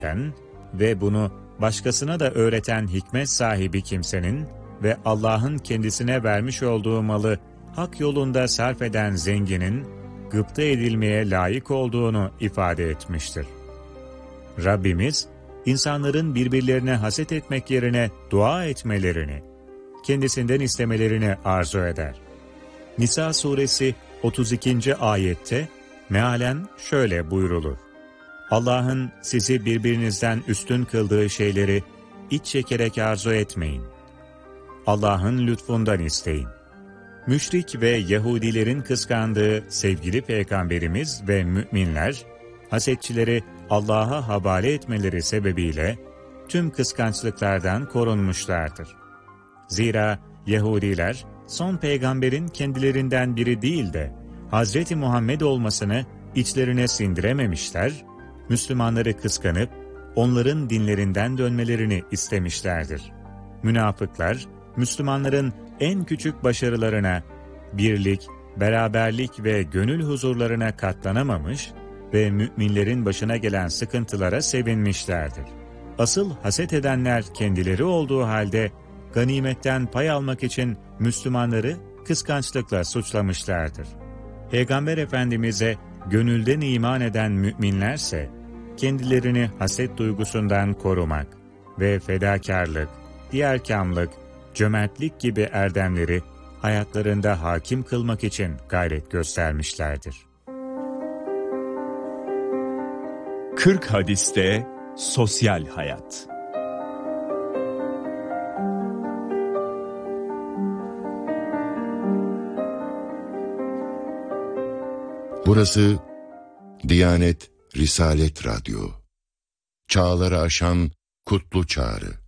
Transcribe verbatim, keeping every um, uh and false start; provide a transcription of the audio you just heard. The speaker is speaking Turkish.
eden ve bunu başkasına da öğreten hikmet sahibi kimsenin ve Allah'ın kendisine vermiş olduğu malı hak yolunda sarf eden zenginin gıpta edilmeye layık olduğunu ifade etmiştir. Rabbimiz, insanların birbirlerine haset etmek yerine dua etmelerini, kendisinden istemelerini arzu eder. Nisa suresi otuz ikinci ayette mealen şöyle buyrulur: Allah'ın sizi birbirinizden üstün kıldığı şeyleri iç çekerek arzu etmeyin. Allah'ın lütfundan isteyin. Müşrik ve Yahudilerin kıskandığı sevgili Peygamberimiz ve müminler, hasetçileri Allah'a havale etmeleri sebebiyle tüm kıskançlıklardan korunmuşlardır. Zira Yahudiler, son peygamberin kendilerinden biri değil de Hazreti Muhammed olmasını içlerine sindirememişler, Müslümanları kıskanıp onların dinlerinden dönmelerini istemişlerdir. Münafıklar, Müslümanların en küçük başarılarına, birlik, beraberlik ve gönül huzurlarına katlanamamış ve müminlerin başına gelen sıkıntılara sevinmişlerdir. Asıl haset edenler kendileri olduğu halde ganimetten pay almak için Müslümanları kıskançlıkla suçlamışlardır. Peygamber Efendimiz'e gönülden iman eden müminlerse, kendilerini haset duygusundan korumak ve fedakarlık, diyarkamlık, cömertlik gibi erdemleri hayatlarında hakim kılmak için gayret göstermişlerdir. kırk hadiste sosyal hayat. Burası Diyanet Risalet Radyo. Çağları aşan kutlu çağrı.